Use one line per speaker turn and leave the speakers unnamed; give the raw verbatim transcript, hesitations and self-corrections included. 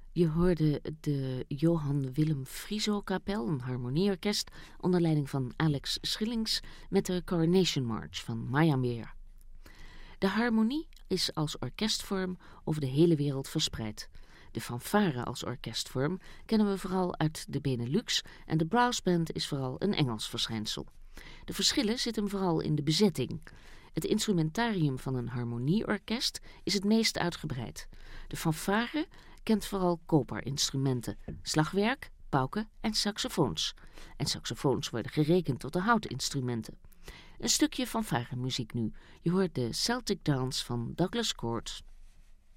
Je hoorde de Johan Willem Frieso Kapel, een harmonieorkest onder leiding van Alex Schillings met de Coronation March van Meyerbeer. De harmonie is als orkestvorm over de hele wereld verspreid. De fanfare als orkestvorm kennen we vooral uit de Benelux en de brassband is vooral een Engels verschijnsel. De verschillen zitten vooral in de bezetting. Het instrumentarium van een harmonieorkest is het meest uitgebreid. De fanfare kent vooral koperinstrumenten, slagwerk, pauken en saxofoons. En saxofoons worden gerekend tot de houtinstrumenten. Een stukje fanfare muziek nu. Je hoort de Celtic Dance van Douglas Court.